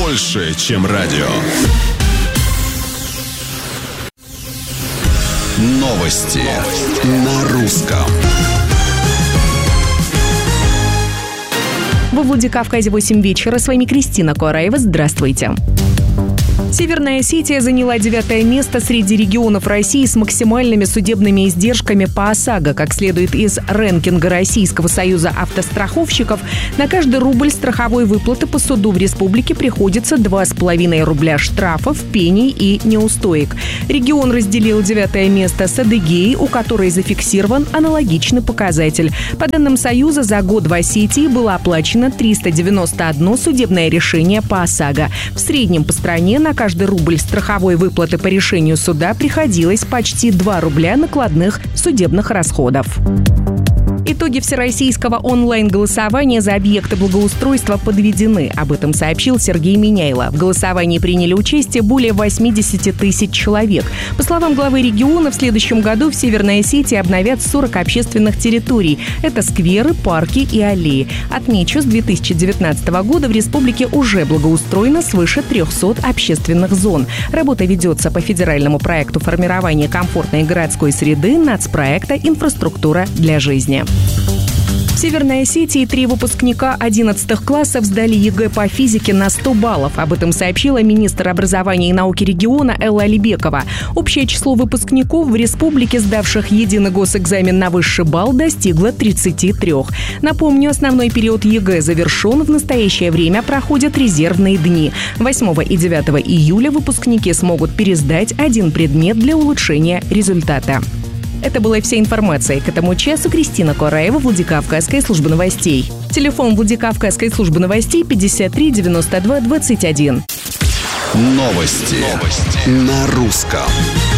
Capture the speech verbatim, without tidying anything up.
больше, чем радио. Новости на русском. Во Владикавказе восемь вечера. С вами Кристина Куараева. Здравствуйте. Северная Осетия заняла девятое место среди регионов России с максимальными судебными издержками по ОСАГО. Как следует из рэнкинга Российского союза автостраховщиков, на каждый рубль страховой выплаты по суду в республике приходится два с половиной рубля штрафов, пений и неустоек. Регион разделил девятое место с Адыгеей, у которой зафиксирован аналогичный показатель. По данным Союза, за год в Осетии было оплачено триста девяносто одно судебное решение по ОСАГО. В среднем по стране на каждый рубль страховой выплаты по решению суда приходилось почти два рубля накладных судебных расходов. Итоги всероссийского онлайн-голосования за объекты благоустройства подведены. Об этом сообщил Сергей Миняйло. В голосовании приняли участие более восемьдесят тысяч человек. По словам главы региона, в следующем году в Северной Осетии обновят сорок общественных территорий. Это скверы, парки и аллеи. Отмечу, с две тысячи девятнадцатого года в республике уже благоустроено свыше трехсот общественных зон. Работа ведется по федеральному проекту формирования комфортной городской среды нацпроекта «Инфраструктура для жизни». В Северной Осетии три выпускника одиннадцатых классов сдали ЕГЭ по физике на сто баллов. Об этом сообщила министр образования и науки региона Элла Алибекова. Общее число выпускников в республике, сдавших единый госэкзамен на высший балл, достигло тридцати трёх. Напомню, основной период ЕГЭ завершен. В настоящее время проходят резервные дни. восьмого и девятого июля выпускники смогут пересдать один предмет для улучшения результата. Это была вся информация к этому часу. Кристина Куараева, Владикавказская служба новостей. Телефон Владикавказской службы новостей пятьдесят три девяносто два двадцать один. Новости, Новости. на русском.